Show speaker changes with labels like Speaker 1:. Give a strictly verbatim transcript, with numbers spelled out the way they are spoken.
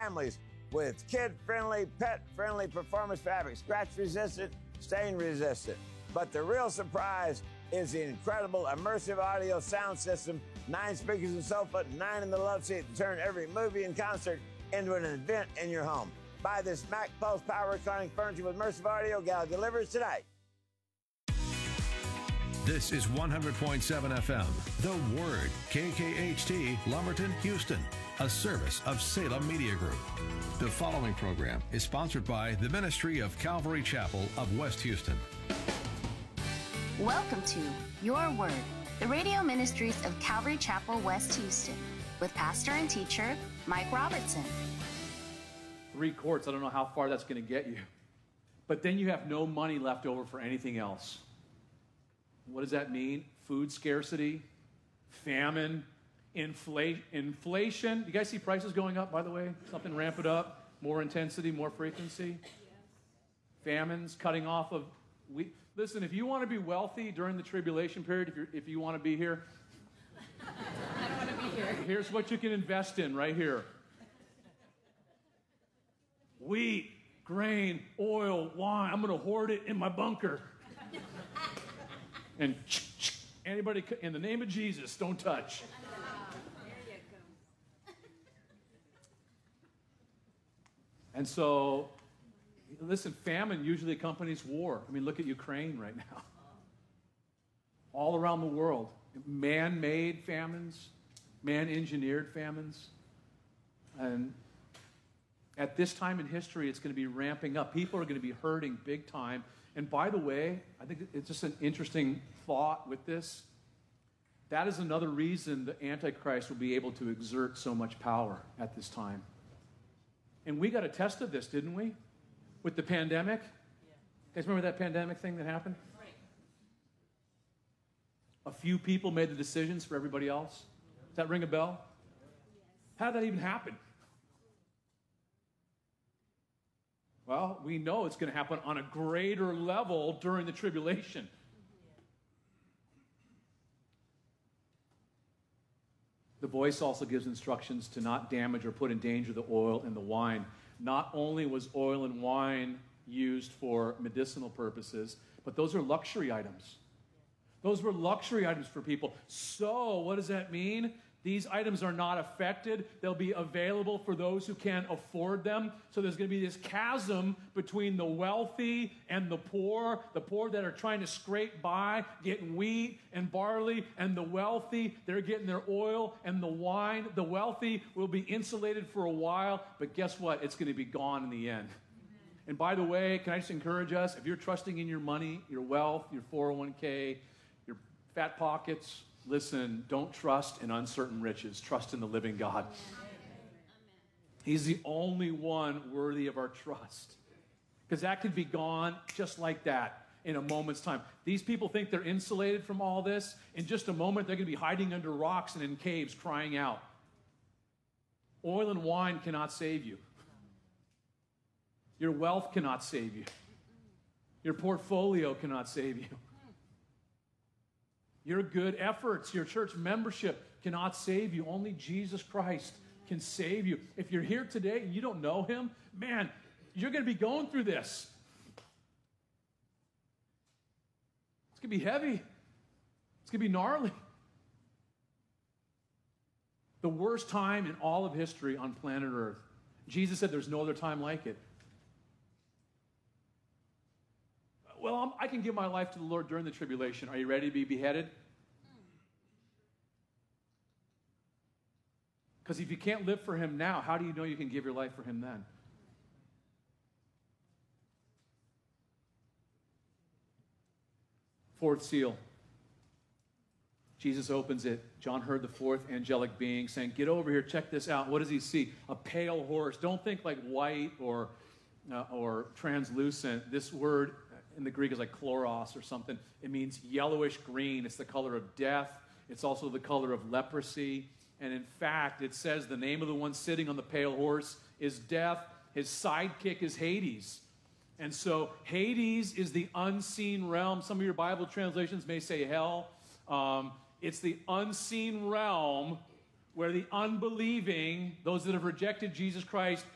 Speaker 1: families with kid-friendly, pet-friendly performance fabric, scratch-resistant, stain-resistant. But the real surprise is the incredible immersive audio sound system, nine speakers in the sofa, nine in the love seat to turn every movie and concert into an event in your home. Buy this Mac Pulse Power Reclining Furniture with immersive audio. Gal delivers today.
Speaker 2: This is one hundred point seven F M, The Word, K K H T, Lumberton, Houston, a service of Salem Media Group. The following program is sponsored by the Ministry of Calvary Chapel of West Houston.
Speaker 3: Welcome to Your Word, the radio ministries of Calvary Chapel, West Houston, with pastor and teacher Mike Robertson.
Speaker 4: Three quarts, I don't know how far that's going to get you. But then you have no money left over for anything else. What does that mean? Food scarcity, famine, infl- inflation. You guys see prices going up, by the way? Something ramp it up, more intensity, more frequency. Yes. Famines, cutting off of... We, listen, if you want to be wealthy during the tribulation period, if, you're, if you want to be here,
Speaker 5: I don't want to be here.
Speaker 4: Here's what you can invest in right here. Wheat, grain, oil, wine. I'm going to hoard it in my bunker. And anybody, in the name of Jesus, don't touch.
Speaker 5: There you go.
Speaker 4: And so... Listen, famine usually accompanies war. I mean, look at Ukraine right now. All around the world. Man-made famines, man-engineered famines. And at this time in history, it's going to be ramping up. People are going to be hurting big time. And by the way, I think it's just an interesting thought with this. That is another reason the Antichrist will be able to exert so much power at this time. And we got a test of this, didn't we? With the pandemic? Yeah. You guys remember that pandemic thing that happened?
Speaker 5: Right.
Speaker 4: A few people made the decisions for everybody else. Does that ring a bell?
Speaker 5: Yes.
Speaker 4: How did that even happen? Well, we know it's going to happen on a greater level during the tribulation. The voice also gives instructions to not damage or put in danger the oil and the wine. Not only was oil and wine used for medicinal purposes, but those are luxury items. Those were luxury items for people. So, what does that mean? These items are not affected. They'll be available for those who can't afford them. So there's going to be this chasm between the wealthy and the poor. The poor that are trying to scrape by, getting wheat and barley, and the wealthy, they're getting their oil and the wine. The wealthy will be insulated for a while, but guess what? It's going to be gone in the end. And by the way, can I just encourage us, if you're trusting in your money, your wealth, your four oh one k, your fat pockets, listen, don't trust in uncertain riches. Trust in the living God. He's the only one worthy of our trust. Because that could be gone just like that in a moment's time. These people think they're insulated from all this. In just a moment, they're going to be hiding under rocks and in caves crying out. Oil and wine cannot save you. Your wealth cannot save you. Your portfolio cannot save you. Your good efforts, your church membership cannot save you. Only Jesus Christ can save you. If you're here today and you don't know him, man, you're going to be going through this. It's going to be heavy. It's going to be gnarly. The worst time in all of history on planet Earth. Jesus said there's no other time like it. Well, I'm, I can give my life to the Lord during the tribulation. Are you ready to be beheaded? Because if you can't live for him now, how do you know you can give your life for him then? Fourth seal. Jesus opens it. John heard the fourth angelic being saying, get over here, check this out. What does he see? A pale horse. Don't think like white or, uh, or translucent. This word in the Greek is like chloros or something. It means yellowish green. It's the color of death. It's also the color of leprosy. And in fact, it says the name of the one sitting on the pale horse is Death. His sidekick is Hades. And so Hades is the unseen realm. Some of your Bible translations may say hell. Um, it's the unseen realm where the unbelieving, those that have rejected Jesus Christ,